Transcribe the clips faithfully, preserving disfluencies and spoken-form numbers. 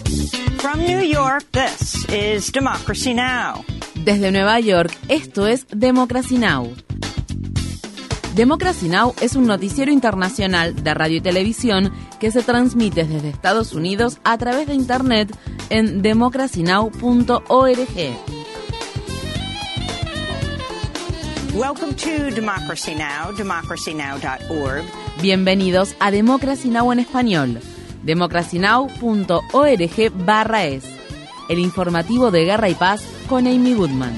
From New York, this is Democracy Now! Desde Nueva York, esto es Democracy Now! Democracy Now! Es un noticiero internacional de radio y televisión que se transmite desde Estados Unidos a través de Internet en democracy now punto org. Welcome to Democracy Now!, democracy now dot org. Bienvenidos a Democracy Now! En español. democracy now punto org barra es. El informativo de Guerra y Paz con Amy Goodman.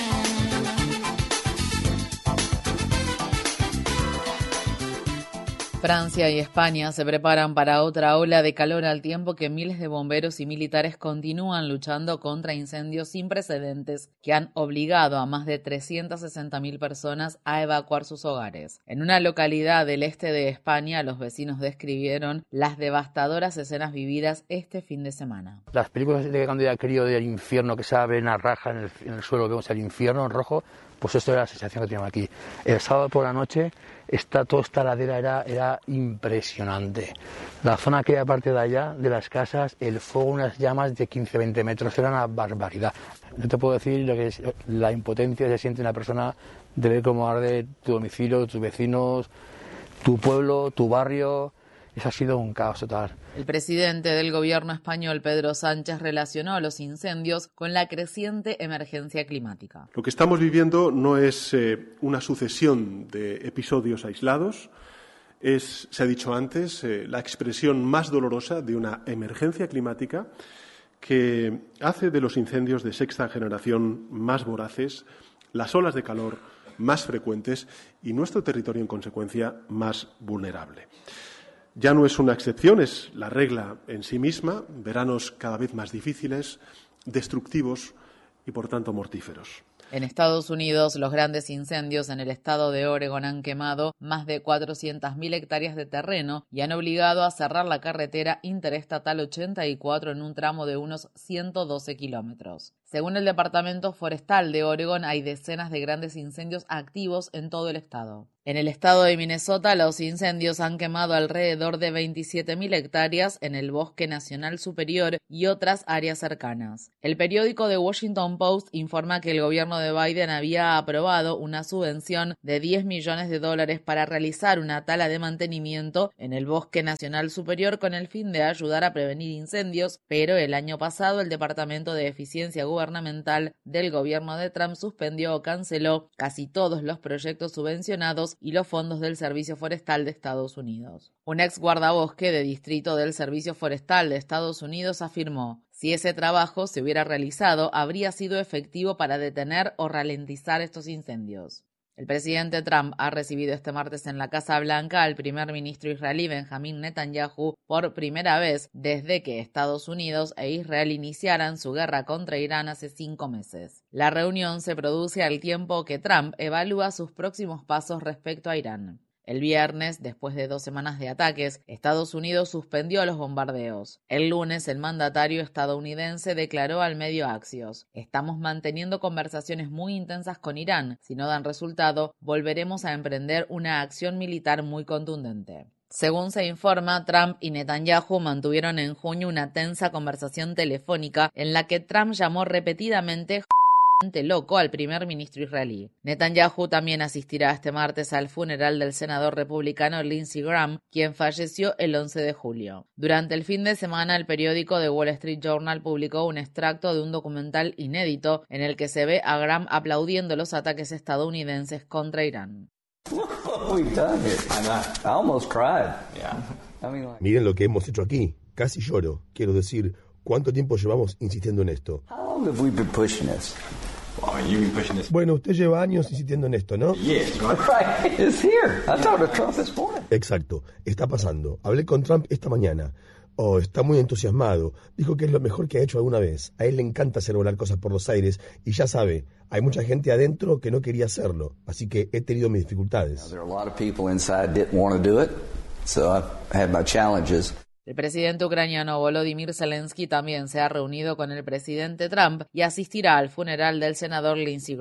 Francia y España se preparan para otra ola de calor al tiempo que miles de bomberos y militares continúan luchando contra incendios sin precedentes que han obligado a más de trescientas sesenta mil personas a evacuar sus hogares. En una localidad del este de España, los vecinos describieron las devastadoras escenas vividas este fin de semana. Las películas de cuando era crío del infierno, que se abre una raja en el, en el suelo, vemos el infierno en rojo, pues esto era la sensación que teníamos aquí. El sábado por la noche, esta, toda esta ladera era, era impresionante. La zona que hay aparte de allá, de las casas, el fuego, unas llamas de quince a veinte metros, era una barbaridad. No te puedo decir lo que es la impotencia que se siente una persona de ver cómo arde tu domicilio, tus vecinos, tu pueblo, tu barrio. Eso ha sido un caos total. El presidente del gobierno español, Pedro Sánchez, relacionó los incendios con la creciente emergencia climática. Lo que estamos viviendo no es eh, una sucesión de episodios aislados, es, se ha dicho antes, eh, la expresión más dolorosa de una emergencia climática que hace de los incendios de sexta generación más voraces, las olas de calor más frecuentes y nuestro territorio, en consecuencia, más vulnerable. Ya no es una excepción, es la regla en sí misma, veranos cada vez más difíciles, destructivos y, por tanto, mortíferos. En Estados Unidos, los grandes incendios en el estado de Oregon han quemado más de cuatrocientas mil hectáreas de terreno y han obligado a cerrar la carretera interestatal ochenta y cuatro en un tramo de unos ciento doce kilómetros. Según el Departamento Forestal de Oregon, hay decenas de grandes incendios activos en todo el estado. En el estado de Minnesota, los incendios han quemado alrededor de veintisiete mil hectáreas en el Bosque Nacional Superior y otras áreas cercanas. El periódico The Washington Post informa que el gobierno de Biden había aprobado una subvención de diez millones de dólares para realizar una tala de mantenimiento en el Bosque Nacional Superior con el fin de ayudar a prevenir incendios, pero el año pasado el Departamento de Eficiencia Gubernamental del gobierno de Trump suspendió o canceló casi todos los proyectos subvencionados y los fondos del Servicio Forestal de Estados Unidos. Un ex guardabosque de distrito del Servicio Forestal de Estados Unidos afirmó: si ese trabajo se hubiera realizado, habría sido efectivo para detener o ralentizar estos incendios. El presidente Trump ha recibido este martes en la Casa Blanca al primer ministro israelí Benjamín Netanyahu por primera vez desde que Estados Unidos e Israel iniciaran su guerra contra Irán hace cinco meses. La reunión se produce al tiempo que Trump evalúa sus próximos pasos respecto a Irán. El viernes, después de dos semanas de ataques, Estados Unidos suspendió los bombardeos. El lunes, el mandatario estadounidense declaró al medio Axios: estamos manteniendo conversaciones muy intensas con Irán. Si no dan resultado, volveremos a emprender una acción militar muy contundente. Según se informa, Trump y Netanyahu mantuvieron en junio una tensa conversación telefónica en la que Trump llamó repetidamente loco al primer ministro israelí. Netanyahu también asistirá este martes al funeral del senador republicano Lindsey Graham, quien falleció el once de julio. Durante el fin de semana, el periódico The Wall Street Journal publicó un extracto de un documental inédito en el que se ve a Graham aplaudiendo los ataques estadounidenses contra Irán. Miren lo que hemos hecho aquí. Casi lloro. Quiero decir, ¿cuánto tiempo llevamos insistiendo en esto? Bueno, usted lleva años insistiendo en esto, ¿no? Exacto, está pasando. Hablé con Trump esta mañana. Oh, está muy entusiasmado. Dijo que es lo mejor que ha hecho alguna vez. A él le encanta hacer volar cosas por los aires y ya sabe, hay mucha gente adentro que no quería hacerlo, así que he tenido mis dificultades. El presidente ucraniano Volodymyr Zelensky también se ha reunido con el presidente Trump y asistirá al funeral del senador Lindsey Graham.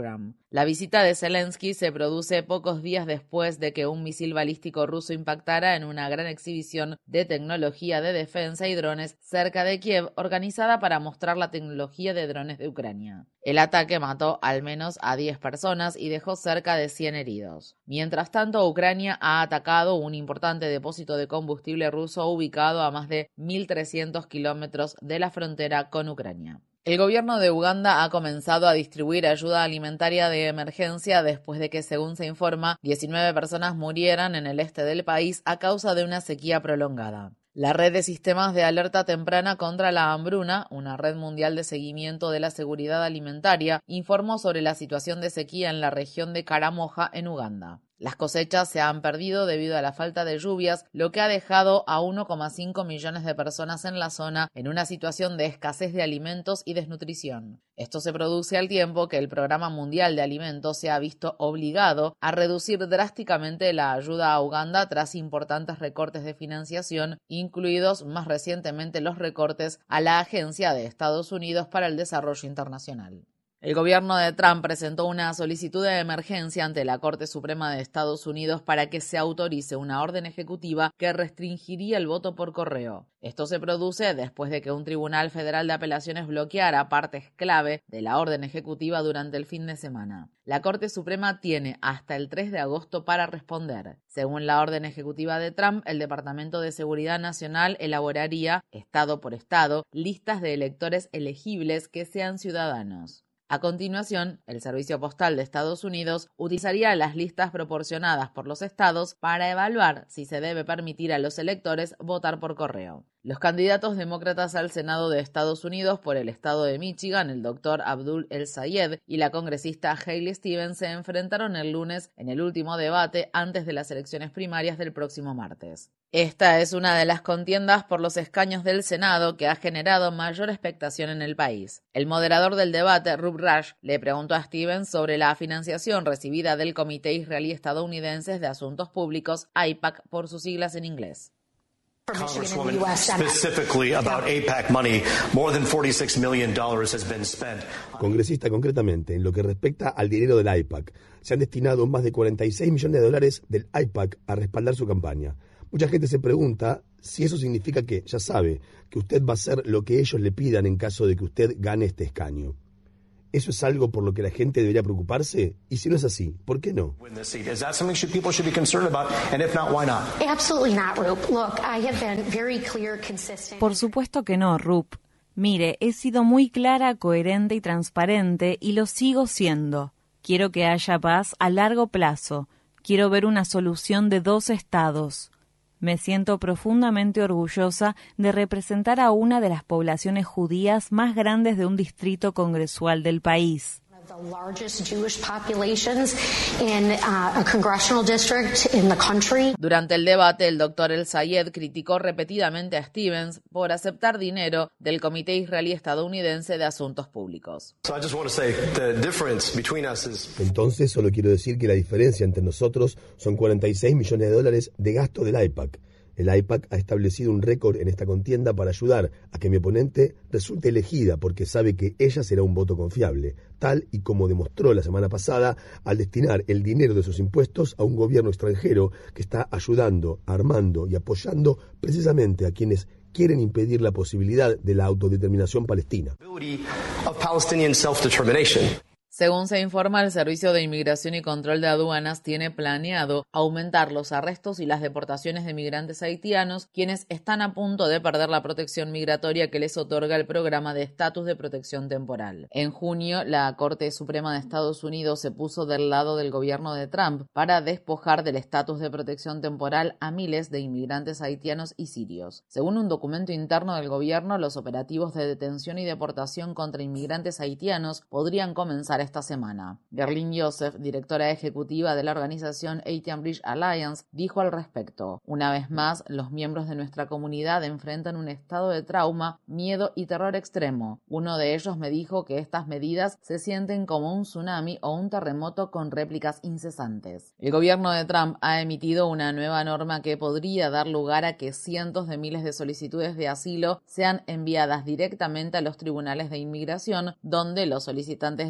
La visita de Zelensky se produce pocos días después de que un misil balístico ruso impactara en una gran exhibición de tecnología de defensa y drones cerca de Kiev, organizada para mostrar la tecnología de drones de Ucrania. El ataque mató al menos a diez personas y dejó cerca de cien heridos. Mientras tanto, Ucrania ha atacado un importante depósito de combustible ruso ubicado a más de mil trescientos kilómetros de la frontera con Ucrania. El gobierno de Uganda ha comenzado a distribuir ayuda alimentaria de emergencia después de que, según se informa, diecinueve personas murieran en el este del país a causa de una sequía prolongada. La red de sistemas de alerta temprana contra la hambruna, una red mundial de seguimiento de la seguridad alimentaria, informó sobre la situación de sequía en la región de Karamoja, en Uganda. Las cosechas se han perdido debido a la falta de lluvias, lo que ha dejado a uno coma cinco millones de personas en la zona en una situación de escasez de alimentos y desnutrición. Esto se produce al tiempo que el Programa Mundial de Alimentos se ha visto obligado a reducir drásticamente la ayuda a Uganda tras importantes recortes de financiación, incluidos más recientemente los recortes a la Agencia de Estados Unidos para el Desarrollo Internacional. El gobierno de Trump presentó una solicitud de emergencia ante la Corte Suprema de Estados Unidos para que se autorice una orden ejecutiva que restringiría el voto por correo. Esto se produce después de que un tribunal federal de apelaciones bloqueara partes clave de la orden ejecutiva durante el fin de semana. La Corte Suprema tiene hasta el tres de agosto para responder. Según la orden ejecutiva de Trump, el Departamento de Seguridad Nacional elaboraría, estado por estado, listas de electores elegibles que sean ciudadanos. A continuación, el Servicio Postal de Estados Unidos utilizaría las listas proporcionadas por los estados para evaluar si se debe permitir a los electores votar por correo. Los candidatos demócratas al Senado de Estados Unidos por el estado de Michigan, el doctor Abdul El-Sayed y la congresista Haley Stevens, se enfrentaron el lunes en el último debate antes de las elecciones primarias del próximo martes. Esta es una de las contiendas por los escaños del Senado que ha generado mayor expectación en el país. El moderador del debate, Rob Rush, le preguntó a Stevens sobre la financiación recibida del Comité Israelí Estadounidense de Asuntos Públicos, A I P A C por sus siglas en inglés. Congresswoman, specifically about A I P A C money, more than forty-six million dollars has been spent. Congresista, concretamente, en lo que respecta al dinero del A I P A C, se han destinado más de cuarenta y seis millones de dólares del A I P A C a respaldar su campaña. Mucha gente se pregunta si eso significa que, ya sabe, que usted va a hacer lo que ellos le pidan en caso de que usted gane este escaño. ¿Eso es algo por lo que la gente debería preocuparse? Y si no es así, ¿por qué no? Por supuesto que no, Rup. Mire, he sido muy clara, coherente y transparente y lo sigo siendo. Quiero que haya paz a largo plazo. Quiero ver una solución de dos estados. Me siento profundamente orgullosa de representar a una de las poblaciones judías más grandes de un distrito congresual del país. Durante el debate, el doctor El-Sayed criticó repetidamente a Stevens por aceptar dinero del Comité Israelí Estadounidense de Asuntos Públicos. Entonces, solo quiero decir que la diferencia entre nosotros son cuarenta y seis millones de dólares de gasto del A I P A C. El A I P A C ha establecido un récord en esta contienda para ayudar a que mi oponente resulte elegida porque sabe que ella será un voto confiable, tal y como demostró la semana pasada al destinar el dinero de sus impuestos a un gobierno extranjero que está ayudando, armando y apoyando precisamente a quienes quieren impedir la posibilidad de la autodeterminación palestina. Según se informa, el Servicio de Inmigración y Control de Aduanas tiene planeado aumentar los arrestos y las deportaciones de migrantes haitianos, quienes están a punto de perder la protección migratoria que les otorga el programa de estatus de protección temporal. En junio, la Corte Suprema de Estados Unidos se puso del lado del gobierno de Trump para despojar del estatus de protección temporal a miles de inmigrantes haitianos y sirios. Según un documento interno del gobierno, los operativos de detención y deportación contra inmigrantes haitianos podrían comenzar esta semana. Gerlin Joseph, directora ejecutiva de la organización Haitian Bridge Alliance, dijo al respecto: una vez más, los miembros de nuestra comunidad enfrentan un estado de trauma, miedo y terror extremo. Uno de ellos me dijo que estas medidas se sienten como un tsunami o un terremoto con réplicas incesantes. El gobierno de Trump ha emitido una nueva norma que podría dar lugar a que cientos de miles de solicitudes de asilo sean enviadas directamente a los tribunales de inmigración, donde los solicitantes de asilo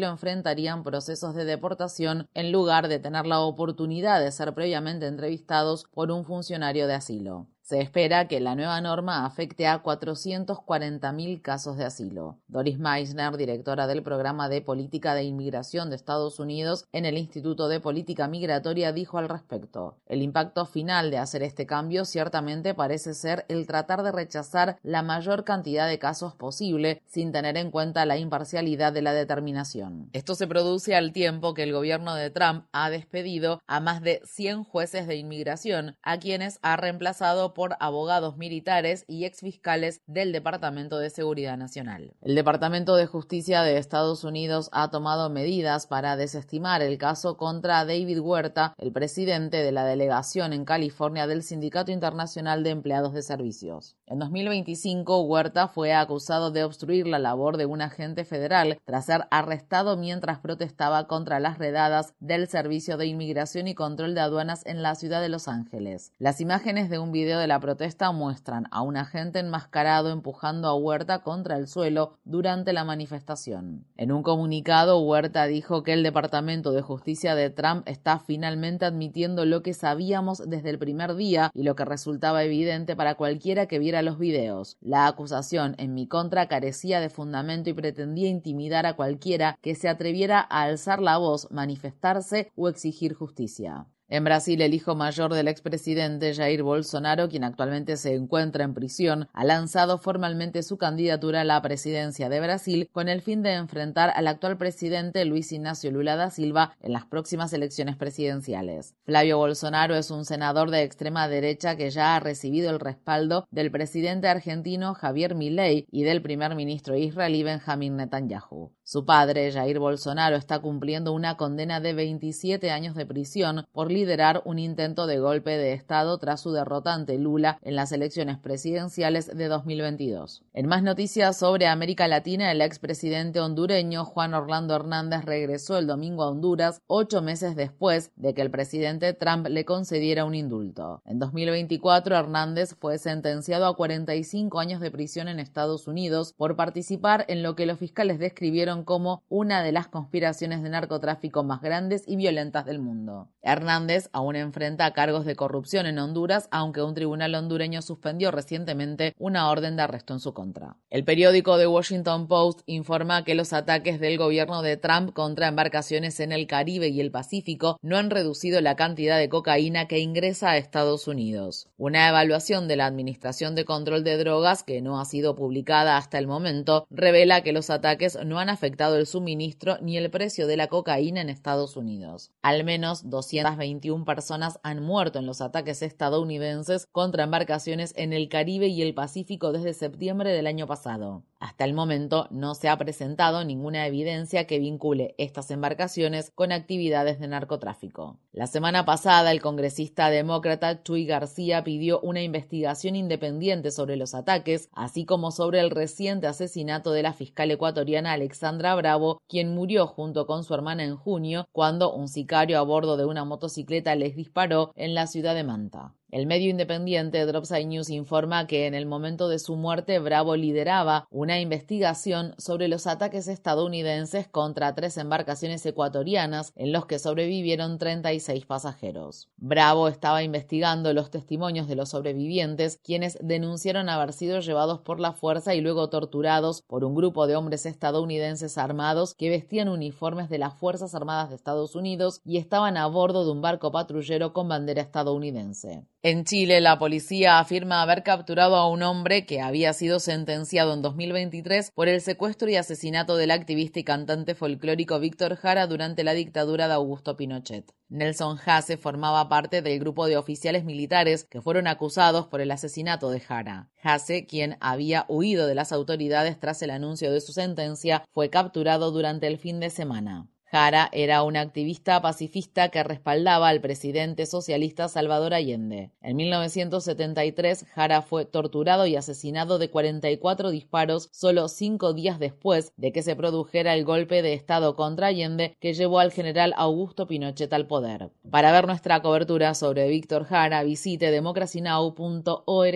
solo enfrentarían procesos de deportación en lugar de tener la oportunidad de ser previamente entrevistados por un funcionario de asilo. Se espera que la nueva norma afecte a cuatrocientos cuarenta mil casos de asilo. Doris Meissner, directora del Programa de Política de Inmigración de Estados Unidos en el Instituto de Política Migratoria, dijo al respecto: el impacto final de hacer este cambio ciertamente parece ser el tratar de rechazar la mayor cantidad de casos posible sin tener en cuenta la imparcialidad de la determinación. Esto se produce al tiempo que el gobierno de Trump ha despedido a más de cien jueces de inmigración, a quienes ha reemplazado por abogados militares y exfiscales del Departamento de Seguridad Nacional. El Departamento de Justicia de Estados Unidos ha tomado medidas para desestimar el caso contra David Huerta, el presidente de la delegación en California del Sindicato Internacional de Empleados de Servicios. En dos mil veinticinco, Huerta fue acusado de obstruir la labor de un agente federal tras ser arrestado mientras protestaba contra las redadas del Servicio de Inmigración y Control de Aduanas en la ciudad de Los Ángeles. Las imágenes de un video de la protesta muestran a un agente enmascarado empujando a Huerta contra el suelo durante la manifestación. En un comunicado, Huerta dijo que el Departamento de Justicia de Trump está finalmente admitiendo lo que sabíamos desde el primer día y lo que resultaba evidente para cualquiera que viera los videos. La acusación en mi contra carecía de fundamento y pretendía intimidar a cualquiera que se atreviera a alzar la voz, manifestarse o exigir justicia. En Brasil, el hijo mayor del expresidente Jair Bolsonaro, quien actualmente se encuentra en prisión, ha lanzado formalmente su candidatura a la presidencia de Brasil con el fin de enfrentar al actual presidente Luis Ignacio Lula da Silva en las próximas elecciones presidenciales. Flavio Bolsonaro es un senador de extrema derecha que ya ha recibido el respaldo del presidente argentino Javier Milei y del primer ministro israelí Benjamín Netanyahu. Su padre, Jair Bolsonaro, está cumpliendo una condena de veintisiete años de prisión por liderar un intento de golpe de Estado tras su derrota ante Lula en las elecciones presidenciales de dos mil veintidós. En más noticias sobre América Latina, el expresidente hondureño Juan Orlando Hernández regresó el domingo a Honduras ocho meses después de que el presidente Trump le concediera un indulto. En dos mil veinticuatro, Hernández fue sentenciado a cuarenta y cinco años de prisión en Estados Unidos por participar en lo que los fiscales describieron como una de las conspiraciones de narcotráfico más grandes y violentas del mundo. Hernández aún enfrenta cargos de corrupción en Honduras, aunque un tribunal hondureño suspendió recientemente una orden de arresto en su contra. El periódico The Washington Post informa que los ataques del gobierno de Trump contra embarcaciones en el Caribe y el Pacífico no han reducido la cantidad de cocaína que ingresa a Estados Unidos. Una evaluación de la Administración de Control de Drogas, que no ha sido publicada hasta el momento, revela que los ataques no han afectado el suministro ni el precio de la cocaína en Estados Unidos. Al menos doscientas veintiuna personas han muerto en los ataques estadounidenses contra embarcaciones en el Caribe y el Pacífico desde septiembre del año pasado. Hasta el momento no se ha presentado ninguna evidencia que vincule estas embarcaciones con actividades de narcotráfico. La semana pasada, el congresista demócrata Chuy García pidió una investigación independiente sobre los ataques, así como sobre el reciente asesinato de la fiscal ecuatoriana Alexandra Bravo, quien murió junto con su hermana en junio cuando un sicario a bordo de una motocicleta les disparó en la ciudad de Manta. El medio independiente Dropside News informa que en el momento de su muerte Bravo lideraba una investigación sobre los ataques estadounidenses contra tres embarcaciones ecuatorianas en los que sobrevivieron treinta y seis pasajeros. Bravo estaba investigando los testimonios de los sobrevivientes, quienes denunciaron haber sido llevados por la fuerza y luego torturados por un grupo de hombres estadounidenses armados que vestían uniformes de las Fuerzas Armadas de Estados Unidos y estaban a bordo de un barco patrullero con bandera estadounidense. En Chile, la policía afirma haber capturado a un hombre que había sido sentenciado en dos mil veintitrés por el secuestro y asesinato del activista y cantante folclórico Víctor Jara durante la dictadura de Augusto Pinochet. Nelson Hasse formaba parte del grupo de oficiales militares que fueron acusados por el asesinato de Jara. Hasse, quien había huido de las autoridades tras el anuncio de su sentencia, fue capturado durante el fin de semana. Jara era un activista pacifista que respaldaba al presidente socialista Salvador Allende. En mil novecientos setenta y tres, Jara fue torturado y asesinado de cuarenta y cuatro disparos solo cinco días después de que se produjera el golpe de Estado contra Allende que llevó al general Augusto Pinochet al poder. Para ver nuestra cobertura sobre Víctor Jara, visite democracy now punto org.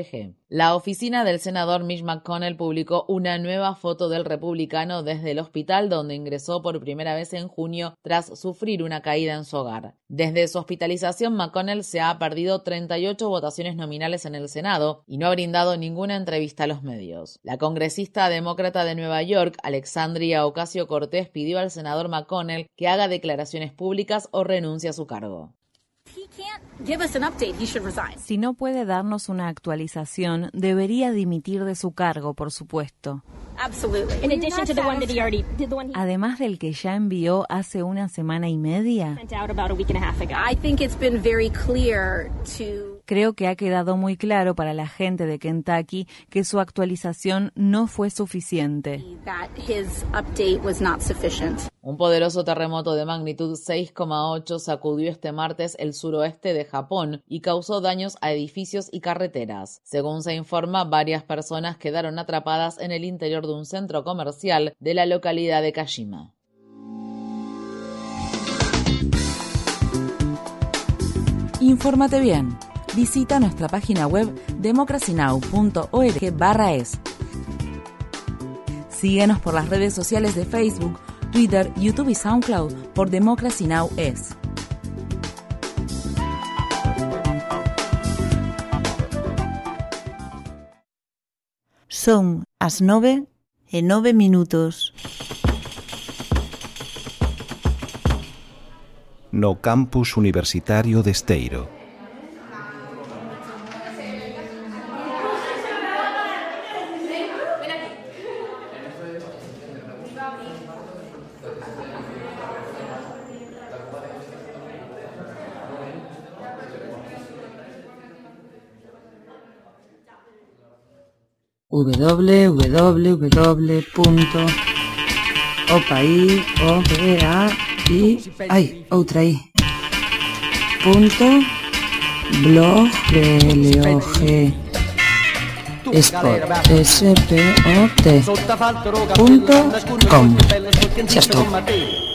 La oficina del senador Mitch McConnell publicó una nueva foto del republicano desde el hospital donde ingresó por primera vez en junio tras sufrir una caída en su hogar. Desde su hospitalización, McConnell se ha perdido treinta y ocho votaciones nominales en el Senado y no ha brindado ninguna entrevista a los medios. La congresista demócrata de Nueva York, Alexandria Ocasio-Cortez, pidió al senador McConnell que haga declaraciones públicas o renuncie a su cargo. Si no puede darnos una actualización, debería dimitir de su cargo, por supuesto. Además del que ya envió hace una semana y media. Creo que ha quedado muy claro para la gente de Kentucky que su actualización no fue suficiente. Un poderoso terremoto de magnitud seis coma ocho sacudió este martes el suroeste de Japón y causó daños a edificios y carreteras. Según se informa, varias personas quedaron atrapadas en el interior de un centro comercial de la localidad de Kashima. Infórmate bien. Visita nuestra página web democracy now punto org barra es. Síguenos por las redes sociales de Facebook, Twitter, YouTube y SoundCloud por Democracy Now! Es. Son as nove e nove minutos. No campus universitario de Esteiro. w w w punto opai o p a i ai outra i punto blog blog spot s p o t punto com. Xa estou.